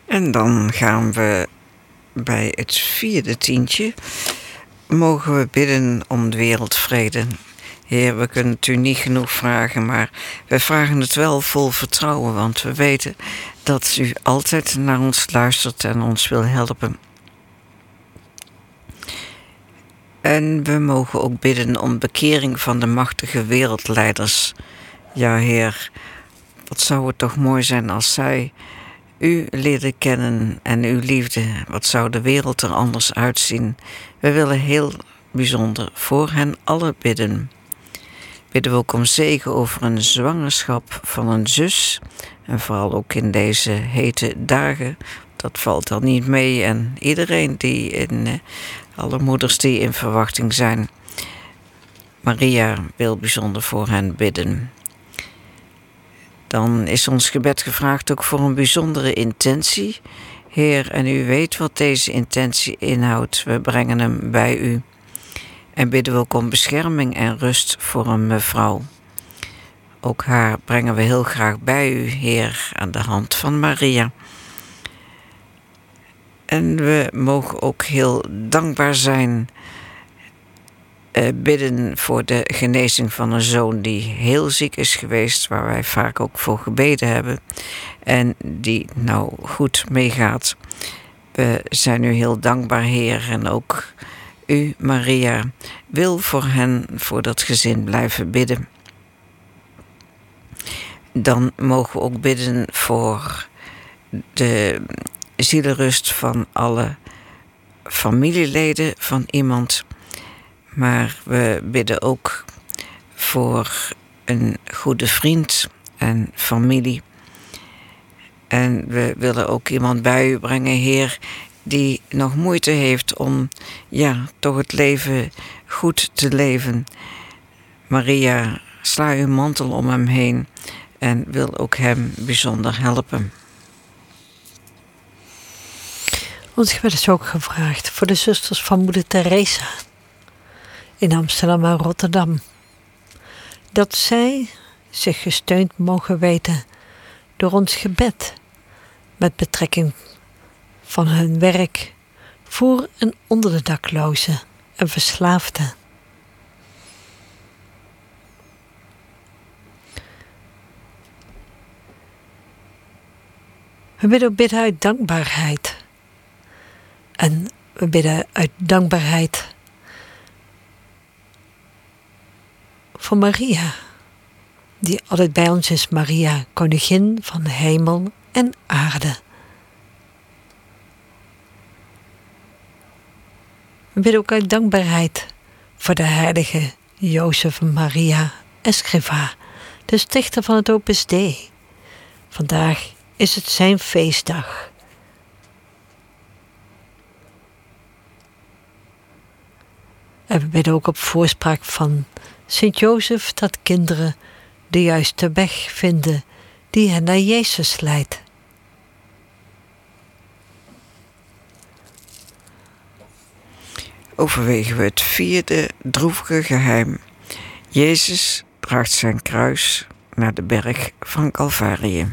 En dan gaan we bij het vierde tientje. Mogen we bidden om de wereldvrede. Heer, we kunnen het u niet genoeg vragen, maar we vragen het wel vol vertrouwen, want we weten dat u altijd naar ons luistert en ons wil helpen. En we mogen ook bidden om bekering van de machtige wereldleiders. Ja, Heer, wat zou het toch mooi zijn als zij u leerden kennen en uw liefde. Wat zou de wereld er anders uitzien? We willen heel bijzonder voor hen allen bidden. Bidden we ook om zegen over een zwangerschap van een zus. En vooral ook in deze hete dagen. Dat valt dan niet mee. En iedereen alle moeders die in verwachting zijn. Maria wil bijzonder voor hen bidden. Dan is ons gebed gevraagd ook voor een bijzondere intentie. Heer, en u weet wat deze intentie inhoudt. We brengen hem bij u. En bidden we ook om bescherming en rust voor een mevrouw. Ook haar brengen we heel graag bij u, Heer, aan de hand van Maria. En we mogen ook heel dankbaar zijn, bidden voor de genezing van een zoon die heel ziek is geweest, waar wij vaak ook voor gebeden hebben en die nou goed meegaat. We zijn u heel dankbaar, Heer, en ook u, Maria, wil voor hen, voor dat gezin blijven bidden. Dan mogen we ook bidden voor de zielenrust van alle familieleden van iemand. Maar we bidden ook voor een goede vriend en familie. En we willen ook iemand bij u brengen, Heer, die nog moeite heeft om toch het leven goed te leven. Maria, sla uw mantel om hem heen en wil ook hem bijzonder helpen. Ons gebed is ook gevraagd voor de zusters van moeder Teresa in Amsterdam en Rotterdam. Dat zij zich gesteund mogen weten door ons gebed met betrekking van hun werk voor en onder de daklozen en verslaafden. We bidden uit dankbaarheid. En we bidden uit dankbaarheid voor Maria, die altijd bij ons is. Maria, koningin van hemel en aarde. We bidden ook uit dankbaarheid voor de heilige Jozef Maria Escriva, de stichter van het Opus Dei. Vandaag is het zijn feestdag. En we bidden ook op voorspraak van Sint Jozef dat kinderen de juiste weg vinden die hen naar Jezus leidt. Overwegen we het vierde droevige geheim. Jezus draagt zijn kruis naar de berg van Calvarië.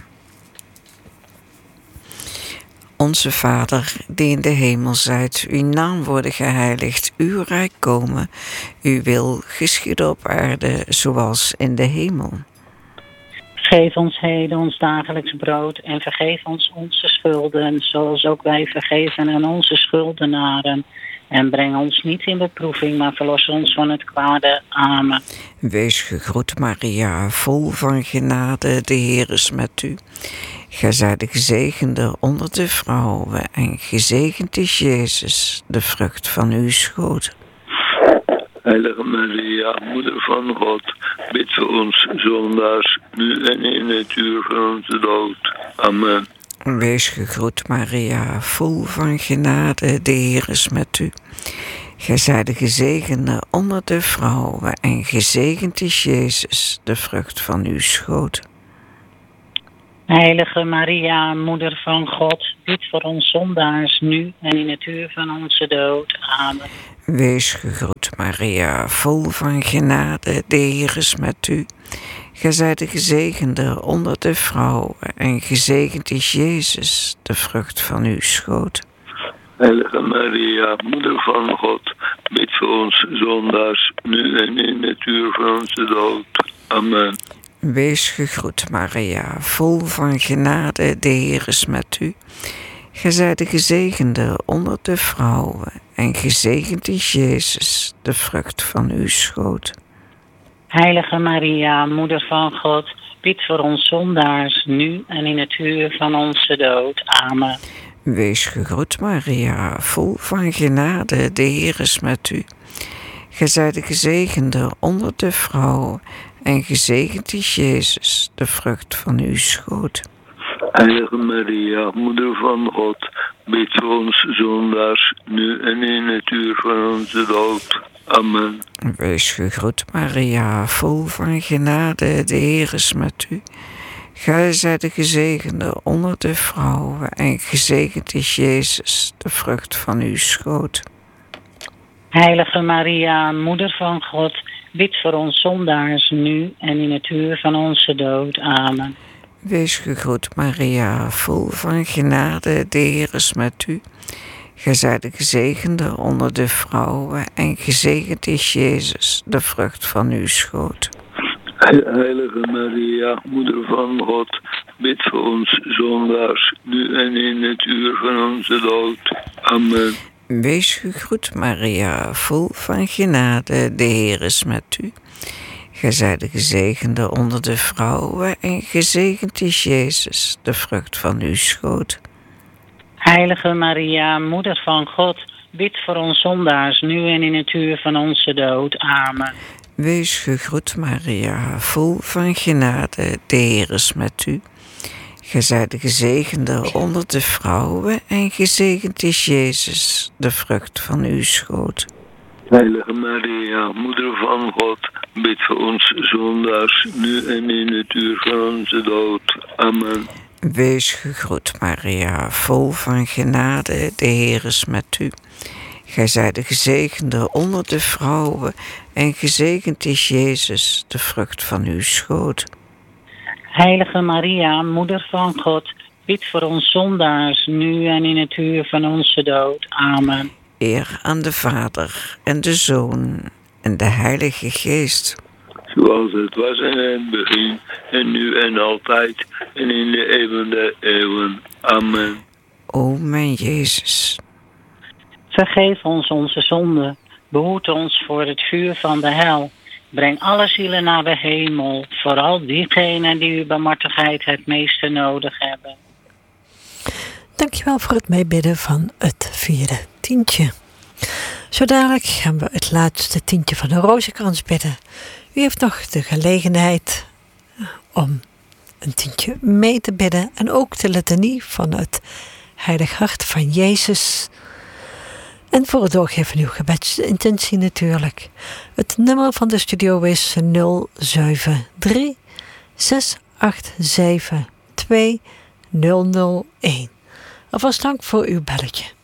Onze Vader, die in de hemel zijt, uw naam worden geheiligd, uw rijk komen, uw wil geschieden op aarde, zoals in de hemel. Geef ons heden ons dagelijks brood en vergeef ons onze schulden, zoals ook wij vergeven aan onze schuldenaren. En breng ons niet in beproeving, maar verlos ons van het kwade. Amen. Wees gegroet, Maria, vol van genade, de Heer is met u. Gij zijt de gezegende onder de vrouwen en gezegend is Jezus, de vrucht van uw schoot. Heilige Maria, moeder van God, bid voor ons zondaars, nu en in het uur van onze dood. Amen. Wees gegroet, Maria, vol van genade, de Heer is met u. Gij zijt de gezegende onder de vrouwen en gezegend is Jezus, de vrucht van uw schoot. Heilige Maria, moeder van God, bid voor ons zondaars, nu en in het uur van onze dood. Amen. Wees gegroet, Maria, vol van genade, de Heer is met u. Gij zijt de gezegende onder de vrouwen, en gezegend is Jezus, de vrucht van uw schoot. Heilige Maria, Moeder van God, bid voor ons zondaars, nu en in het uur van onze dood. Amen. Wees gegroet, Maria, vol van genade, de Heer is met u. Gij zijt de gezegende onder de vrouwen, en gezegend is Jezus, de vrucht van uw schoot. Heilige Maria, Moeder van God, bid voor ons zondaars, nu en in het uur van onze dood. Amen. Wees gegroet, Maria, vol van genade, de Heer is met u. Gij zijt de gezegende onder de vrouwen, en gezegend is Jezus, de vrucht van uw schoot. Heilige Maria, Moeder van God, bid voor ons zondaars, nu en in het uur van onze dood. Amen. Wees gegroet, Maria, vol van genade, de Heer is met u. Gij zijt de gezegende onder de vrouwen, en gezegend is Jezus, de vrucht van uw schoot. Heilige Maria, Moeder van God, bid voor ons zondaars, nu en in het uur van onze dood. Amen. Wees gegroet, Maria, vol van genade, de Heer is met u. Gij zijt de gezegende onder de vrouwen, en gezegend is Jezus, de vrucht van uw schoot. Heilige Maria, Moeder van God, bid voor ons zondaars, nu en in het uur van onze dood. Amen. Wees gegroet, Maria, vol van genade, de Heer is met u. Gij zijt de gezegende onder de vrouwen, en gezegend is Jezus, de vrucht van uw schoot. Heilige Maria, Moeder van God, bid voor ons zondaars, nu en in het uur van onze dood. Amen. Wees gegroet, Maria, vol van genade, de Heer is met u. Gij zijt de gezegende onder de vrouwen, en gezegend is Jezus, de vrucht van uw schoot. Heilige Maria, Moeder van God, bid voor ons zondaars, nu en in het uur van onze dood. Amen. Wees gegroet, Maria, vol van genade, de Heer is met u. Gij zijt de gezegende onder de vrouwen, en gezegend is Jezus, de vrucht van uw schoot. Heilige Maria, Moeder van God, bid voor ons zondaars, nu en in het uur van onze dood. Amen. Eer aan de Vader, en de Zoon, en de Heilige Geest. Zoals het was in het begin, en nu en altijd, en in de eeuwen der eeuwen. Amen. O mijn Jezus, Vergeef ons onze zonden, behoed ons voor het vuur van de hel. Breng alle zielen naar de hemel, vooral diegenen die uw barmhartigheid het meeste nodig hebben. Dankjewel voor het meebidden van het vierde tientje. Zo dadelijk gaan we het laatste tientje van de Rozenkrans bidden. U heeft nog de gelegenheid om een tientje mee te bidden. En ook de litanie van het Heilig Hart van Jezus. En voor het doorgeven van uw gebedsintentie natuurlijk. Het nummer van de studio is 073 687 2001. Alvast dank voor uw belletje.